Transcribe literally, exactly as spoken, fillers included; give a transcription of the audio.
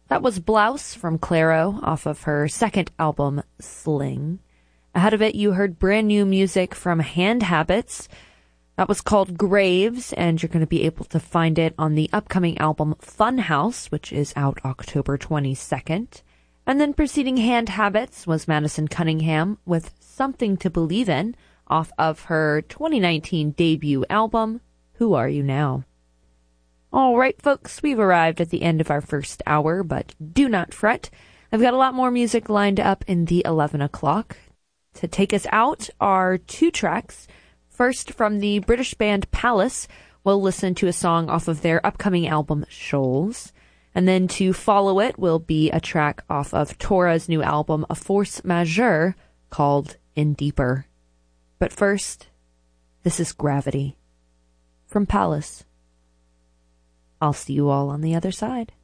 That was Blouse from Clairo off of her second album, Sling. Ahead of it, you heard brand new music from Hand Habits. That was called Graves, and you're going to be able to find it on the upcoming album Funhouse, which is out October twenty-second. And then preceding Hand Habits was Madison Cunningham with Something to Believe In off of her twenty nineteen debut album, Who Are You Now? All right, folks, we've arrived at the end of our first hour, but do not fret. I've got a lot more music lined up in the eleven o'clock. To take us out are two tracks. First, from the British band Palace, we'll listen to a song off of their upcoming album, Shoals. And then to follow it will be a track off of Tora's new album, A Force Majeure, called In Deeper. But first, this is Gravity from Palace. I'll see you all on the other side.